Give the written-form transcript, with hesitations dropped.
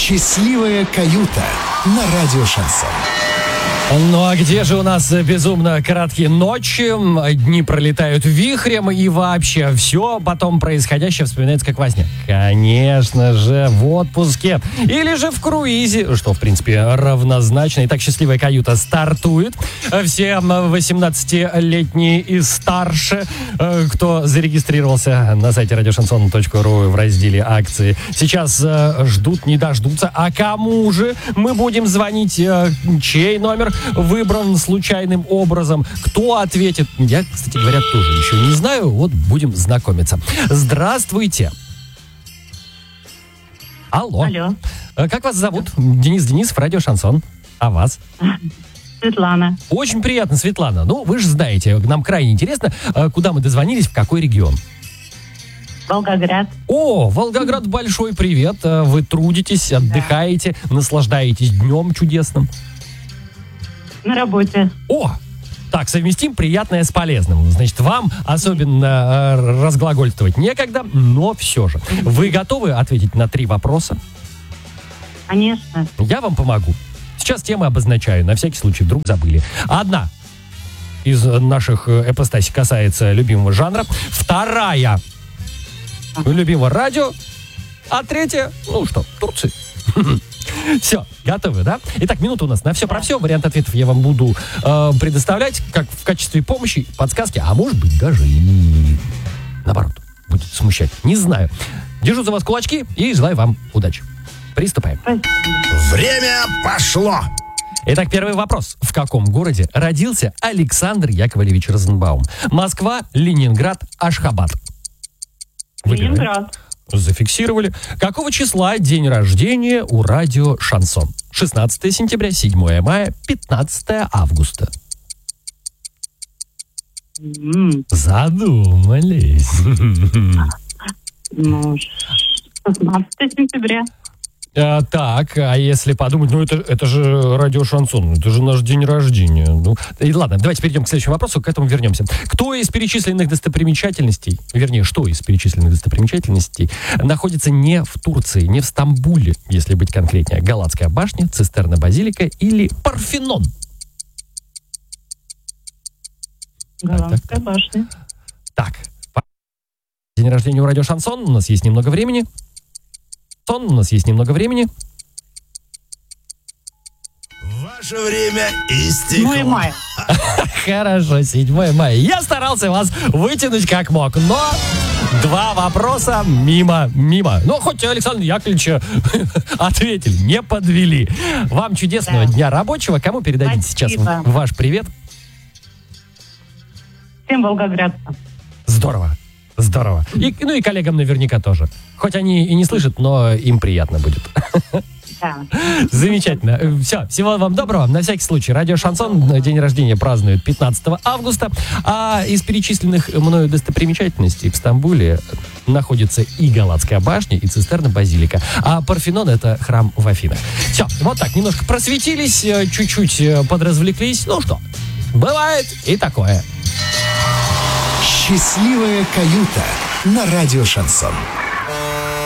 Счастливая каюта на радио «Шансон». Ну а где же у нас безумно короткие ночи, дни пролетают вихрем и вообще все потом происходящее вспоминается как во сне? Конечно же, в отпуске или же в круизе, что в принципе равнозначно. Итак, счастливая каюта стартует. Все 18-летние и старше, кто зарегистрировался на сайте radiošanson.ru в разделе акции, сейчас ждут, не дождутся. А кому же мы будем звонить? Чей номер выбран случайным образом? Кто ответит? Я, кстати говоря, тоже еще не знаю. Вот будем знакомиться. Здравствуйте. Алло. Алло. Как вас зовут? Денис, радио «Шансон». А вас? Светлана. Очень приятно, Светлана. Ну, вы же знаете, нам крайне интересно, куда мы дозвонились, в какой регион. Волгоград. О, Волгоград, большой привет. Вы трудитесь, отдыхаете, наслаждаетесь днем чудесным. На работе. О, так, совместим приятное с полезным. Значит, вам особенно разглагольствовать некогда, но все же. Вы готовы ответить на 3 вопроса? Конечно. Я вам помогу. Сейчас темы обозначаю, на всякий случай, вдруг забыли. Одна из наших ипостасей касается любимого жанра. Вторая любимого радио. А третья, Турции. Все, готовы, да? Итак, минута у нас на все про все. Вариант ответов я вам буду предоставлять как в качестве помощи, подсказки, а может быть даже и наоборот, будет смущать. Не знаю. Держу за вас кулачки и желаю вам удачи. Приступаем. Время пошло! Итак, первый вопрос. В каком городе родился Александр Яковлевич Розенбаум? Москва, Ленинград, Ашхабад. Выбираем. Ленинград. Зафиксировали. Какого числа день рождения у радио «Шансон»? 16 сентября, 7 мая, 15 августа. Задумались. 16 сентября. Так, а если подумать, это же радио «Шансон», это же наш день рождения. И ладно, давайте перейдем к следующему вопросу, к этому вернемся. Кто из перечисленных достопримечательностей, вернее, что из перечисленных достопримечательностей находится не в Турции, не в Стамбуле, если быть конкретнее? Галатская башня, Цистерна-базилика или Парфенон? Голландская башня. Так, день рождения у радио «Шансон», у нас есть немного времени. Ваше время истекло. 7 мая. Хорошо, 7 мая. Я старался вас вытянуть как мог, но 2 вопроса мимо. Но хоть Александр Яковлевич ответили, не подвели. Вам чудесного дня рабочего. Кому передадите сейчас ваш привет? Всем волгоградцам. Здорово. И коллегам наверняка тоже. Хоть они и не слышат, но им приятно будет. Да. Замечательно. Все, всего вам доброго. На всякий случай, радио «Шансон» день рождения празднует 15 августа. А из перечисленных мною достопримечательностей в Стамбуле находится и Галатская башня, и Цистерна-базилика. А Парфенон — это храм в Афинах. Все, вот так, немножко просветились, чуть-чуть подразвлеклись. Ну что, бывает и такое. Счастливая каюта на радио «Шансон».